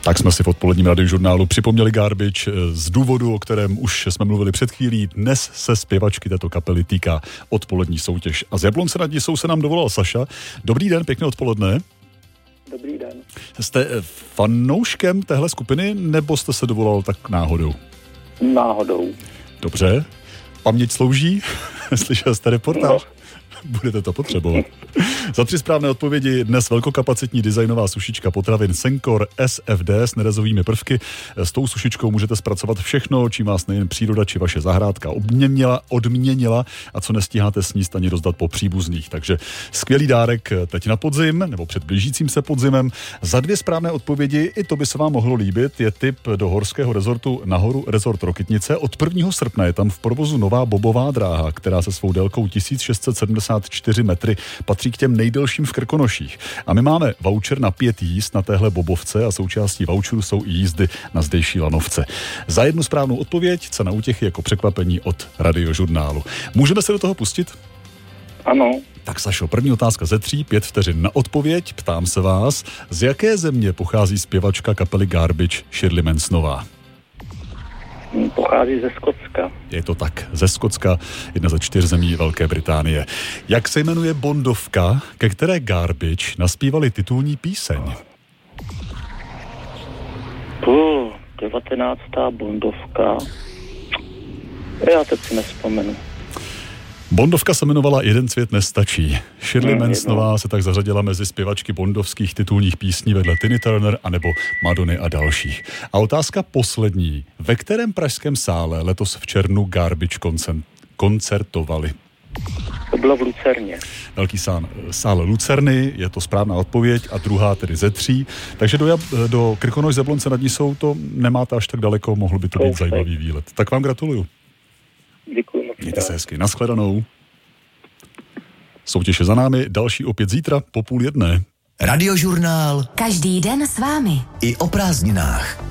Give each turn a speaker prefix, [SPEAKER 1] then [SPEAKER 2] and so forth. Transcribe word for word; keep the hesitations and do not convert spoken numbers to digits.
[SPEAKER 1] Tak jsme si v odpoledním radiožurnálu připomněli Garbage z důvodu, o kterém už jsme mluvili před chvílí. Dnes se zpěvačky této kapely týká odpolední soutěž. A z Jablonce nad Nisou se nám dovolal Saša. Dobrý den, pěkné odpoledne.
[SPEAKER 2] Dobrý den.
[SPEAKER 1] Jste fanouškem téhle skupiny, nebo jste se dovolal tak náhodou?
[SPEAKER 2] Náhodou.
[SPEAKER 1] Dobře. Paměť slouží? Slyšel jste reportáž? No. Budete to potřebovat. Za tři správné odpovědi dnes velkokapacitní designová sušička potravin Sencor S F D s nerezovými prvky. S tou sušičkou můžete zpracovat všechno, čím vás nejen příroda či vaše zahrádka odměnila, odměnila a co nestíháte sníst ani rozdat po příbuzných. Takže skvělý dárek teď na podzim, nebo před blížícím se podzimem. Za dvě správné odpovědi, i to by se vám mohlo líbit, je tip do horského rezortu Nahoru rezort Rokytnice. Od prvního srpna je tam v provozu nová bobová dráha, která se svou délkou tisíc šest set sedmdesát čtyři metry patří k těm nejdelším v Krkonoších. A my máme voucher na pět jízd na téhle bobovce a součástí voucheru jsou i jízdy na zdejší lanovce. Za jednu správnou odpověď cena útěchy jako překvapení od radiožurnálu. Můžeme se do toho pustit?
[SPEAKER 2] Ano.
[SPEAKER 1] Tak Sašo, první otázka ze tří, pět vteřin na odpověď. Ptám se vás, z jaké země pochází zpěvačka kapely Garbage Shirley Mansonová?
[SPEAKER 2] Pochází ze Skotska.
[SPEAKER 1] Je to tak, ze Skotska, jedna ze čtyř zemí Velké Británie. Jak se jmenuje bondovka, ke které Garbage naspívali titulní píseň?
[SPEAKER 2] Puh, devatenáctá bondovka. Já teď si nevzpomenu.
[SPEAKER 1] Bondovka se jmenovala Jeden svět nestačí. Shirley Mansonová se tak zařadila mezi zpěvačky bondovských titulních písní vedle Tiny Turner anebo Madony a dalších. A otázka poslední. Ve kterém pražském sále letos v červnu Garbage koncert, koncertovali?
[SPEAKER 2] To bylo v Lucerně.
[SPEAKER 1] Velký sál, sál Lucerny, je to správná odpověď a druhá tedy ze tří. Takže do, do Krkonoš z Jablonce nad Nisou to nemáte až tak daleko, mohl by to být zajímavý výlet. Tak vám gratuluju.
[SPEAKER 2] Děkuji moc.
[SPEAKER 1] Mějte se hezky, nashledanou. Soutěž je za námi, další opět zítra po půl jedné.
[SPEAKER 3] Radiožurnál.
[SPEAKER 4] Každý den s vámi.
[SPEAKER 3] I o prázdninách.